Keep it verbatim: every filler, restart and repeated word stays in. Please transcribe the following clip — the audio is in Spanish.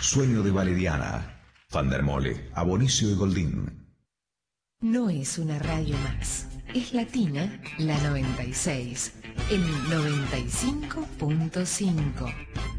Sueño de Valeriana, Fandermole, Abonicio y Goldín. No es una radio más. Es Latina, la noventa y seis, en noventa y cinco punto cinco.